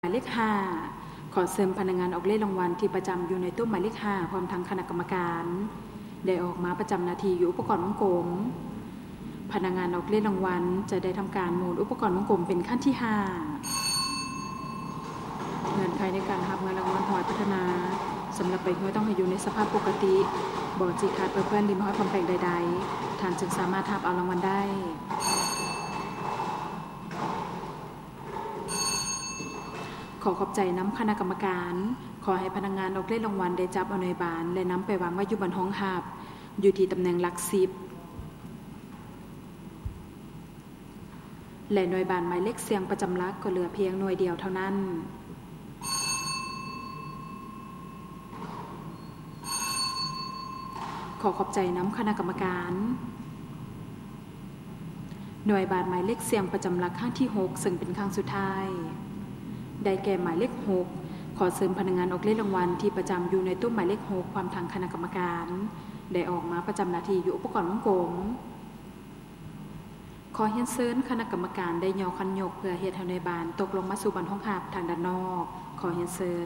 หมายเลข5ขอเสริมพนักงานออกเลขรางวัลที่ประจำอยู่ในตู้หมายเลข5พร้อมทั้งคณะกรรมการได้ออกมาประจำหน้าที่อยู่อุปกรณ์วงกลมพนักงานออกเลขรางวัลจะได้ทำการหมุนอุปกรณ์วงกลมเป็นขั้นที่5เงื่อนไขในการรับเงินรางวัลหอยพัฒนาสำหรับใบหวยต้องให้อยู่ในสภาพปกติบ่จีขาดเพื่อนริมห้อยความแปลงใดๆท่านจึงสามารถรับเอารางวัลได้ขอขอบใจน้ำคณะกรรมการขอให้พนักงานออกเลขรางวัลได้จับเอาหน่วยบานและนำไปวางไว้อยู่บนห้องหับอยู่ที่ตำแหน่งหลัก10และหน่วยบานหมายเลขเสียงประจำหลักก็เหลือเพียงหน่วยเดียวเท่านั้นขอขอบใจน้ำคณะกรรมการหน่วยบานหมายเลขเสียงประจำหลักครั้งที่6ซึ่งเป็นครั้งสุดท้ายได้แก่หมายเลข6ขอเสริมพนักงานออกเลขรางวัลที่ประจำอยู่ในตู้หมายเลข6ความทางคณะกรรมการได้ออกมาประจำหน้าที่อยู่อุปกรณ์วงกลมขอเรียนเชิญคณะกรรมการได้ย่อคันยกเพื่อเฮ็ดให้หน่วยบานตกลงมาสู่บนห้องหับทางด้านนอกขอเรียนเชิญ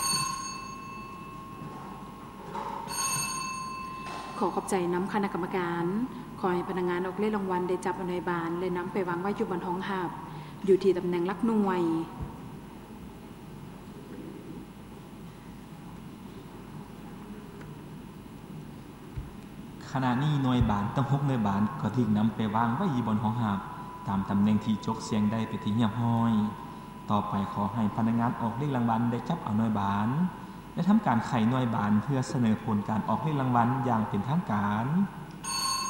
ขอขอบใจน้ำคณะกรรมการขอให้พนักงานออกเลขรางวัลได้จับเอาหน่วยบานและนำไปวางไว้อยู่บนห้องหับอยู่ที่ตำแหน่งหลักหน่วยขณะนี้หน่วยบานต้อง6หน่วยบานก็ถูกนำไปวางไว้อยู่บนห้องหับตามตำแหน่งที่จกเสียงได้ไปที่เงียบห้อยต่อไปขอให้พนักงานออกเลขรางวัลได้จับเอาหน่วยบานและทำการไขหน่วยบานเพื่อเสนอผลการออกเลขรางวัลอย่างเป็นทางการ